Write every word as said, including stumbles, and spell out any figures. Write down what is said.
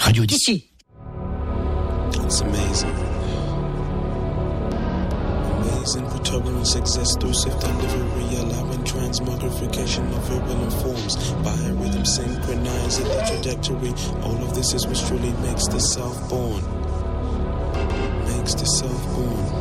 Radio Odyssée. It's amazing. Amazing protuberance exists through sifting delivery, allowing transmogrification of verbal forms. Biorhythm synchronizing the trajectory. All of this is what truly makes the self born. Makes the self born.